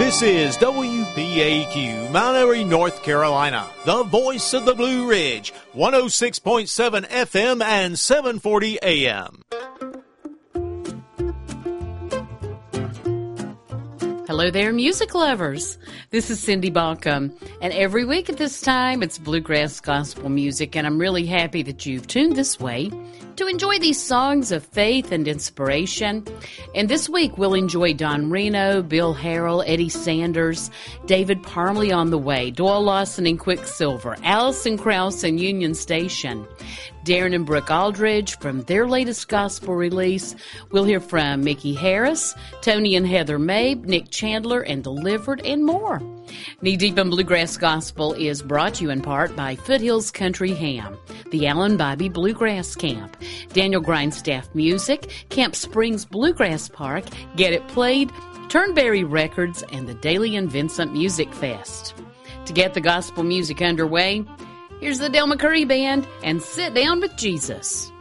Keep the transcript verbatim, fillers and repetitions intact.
This is W B A Q, Mount Airy, North Carolina, the voice of the Blue Ridge, one oh six point seven F M and seven forty A M. Hello there, music lovers. This is Cindy Balcom, and every week at this time, it's bluegrass gospel music, and I'm really happy that you've tuned this way to enjoy these songs of faith and inspiration. And this week, we'll enjoy Don Reno, Bill Harrell, Eddie Sanders, David Parmley on the Way, Doyle Lawson and Quicksilver, Alison Krauss and Union Station, Darren and Brooke Aldridge from their latest gospel release. We'll hear from Mickey Harris, Tony and Heather Mabe, Nick Chandler, and Delivered, and more. Knee Deep in Bluegrass Gospel is brought to you in part by Foothills Country Ham, the Alan Bybee Bluegrass Camp, Daniel Grindstaff Music, Camp Springs Bluegrass Park, Get It Played, Turnberry Records, and the Daly and Vincent Music Fest. To get the gospel music underway, here's the Del McCurry Band and Sit Down with Jesus.